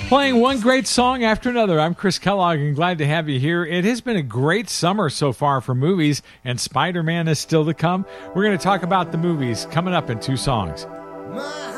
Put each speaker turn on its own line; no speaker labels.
Playing one great song after another. I'm Chris Kellogg and glad to have you here. It has been a great summer so far for movies, and Spider-Man is still to come. We're going to talk about the movies coming up in two songs.